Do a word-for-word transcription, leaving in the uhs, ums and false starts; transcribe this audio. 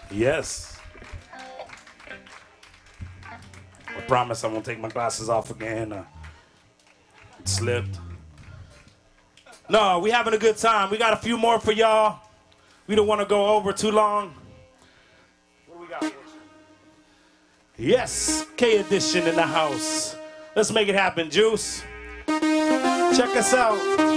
Yes. I promise I won't take my glasses off again. Uh, it slipped. No, we having a good time. We got a few more for y'all. We don't want to go over too long. What do we got? Yes, K Edition in the house. Let's make it happen, Juice. Check us out.